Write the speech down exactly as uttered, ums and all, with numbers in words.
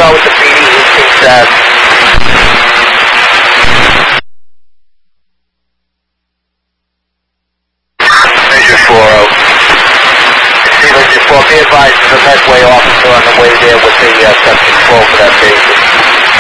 well with the P D eighteen set. Measure four oh. Sealing your four, be advised there's a headway officer on the way there with the uh, test control for that basis.